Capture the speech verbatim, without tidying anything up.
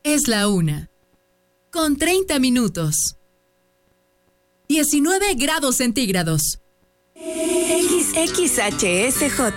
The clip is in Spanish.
Es la una. Con treinta minutos. diecinueve grados centígrados. X H S J